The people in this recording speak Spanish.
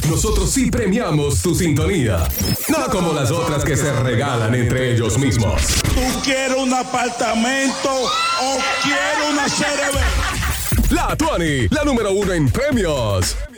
Nosotros sí premiamos tu sintonía. No como las otras que se regalan entre ellos mismos. ¿Tú quieres un apartamento o quieres una CRB? La Tuani, la número 1 en premios.